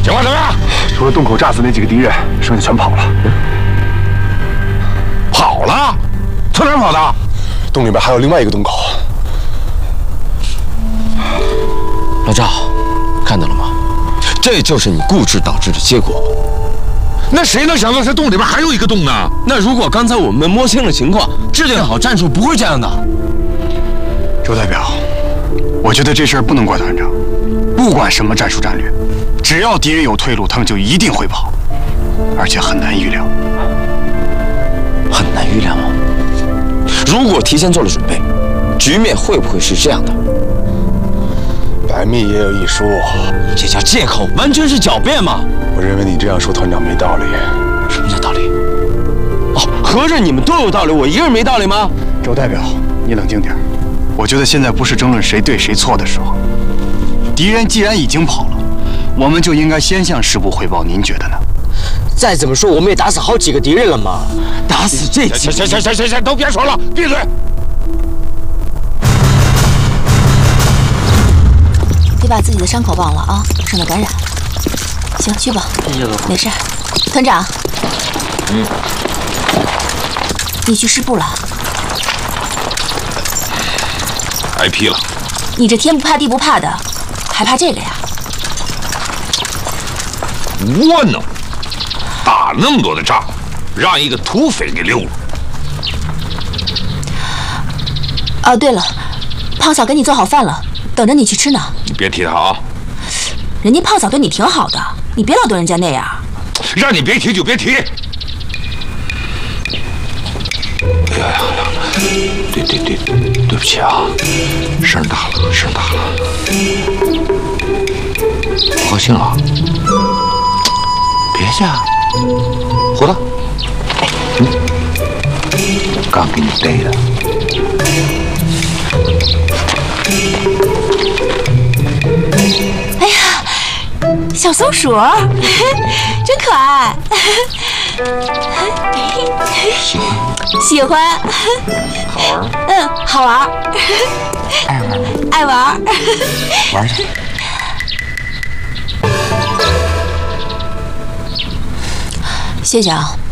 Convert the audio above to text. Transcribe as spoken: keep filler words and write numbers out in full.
情况怎么样？ 除了洞口炸死那几个敌人，剩下全跑了。 跑了？从哪儿跑的？ 洞里边还有另外一个洞口。 老赵，看到了吗？这就是你固执导致的结果。 那谁能想到这洞里边还有一个洞呢？ 那如果刚才我们摸清了情况，制定好战术，不会这样的。 周代表，我觉得这事儿不能怪团长。不管什么战术战略，只要敌人有退路，他们就一定会跑，而且很难预料。 很难预料吗？如果提前做了准备，局面会不会是这样的？ 百密也有一疏， 这叫借口，完全是狡辩嘛！ 我认为你这样说团长没道理。 什么叫道理？哦，合着你们都有道理，我一个人没道理吗？ 周代表，你冷静点。我觉得现在不是争论谁对谁错的时候。敌人既然已经跑了，我们就应该先向师部汇报。您觉得呢？ 再怎么说，我们也打死好几个敌人了嘛！打死这几…… 行行行行行行，都别说了，闭嘴！ 别把自己的伤口忘了啊，省得感染。行，去吧。 谢谢老没事。团长， 嗯， 你去师部了？ 挨批了。 你这天不怕地不怕的，还怕这个呀？ 窝囊，打那么多的仗，让一个土匪给溜了。 哦，对了，胖嫂给你做好饭了，等着你去吃呢。 你别提他啊！ 人家胖嫂对你挺好的，你别老对人家那样。 让你别提就别提。哎呀呀呀！对对对，对不起啊，声大了，声大了。不高兴啊？别去啊！胡子，嗯，刚给你逮的。 哎呀，小松鼠，真可爱。 喜欢， 喜欢。 好玩。 嗯，好玩。 爱玩吗？ 爱玩。 玩去。 谢谢啊。